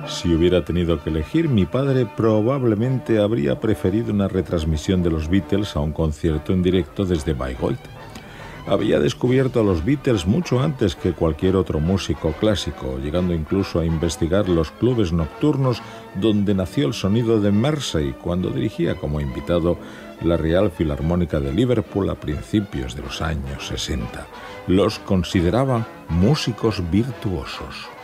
Si hubiera tenido que elegir, mi padre probablemente habría preferido una retransmisión de los Beatles a un concierto en directo desde Bayreuth. Había descubierto a los Beatles mucho antes que cualquier otro músico clásico, llegando incluso a investigar los clubes nocturnos donde nació el sonido de Mersey cuando dirigía como invitado la Real Filarmónica de Liverpool a principios de los años 60. Los consideraba músicos virtuosos.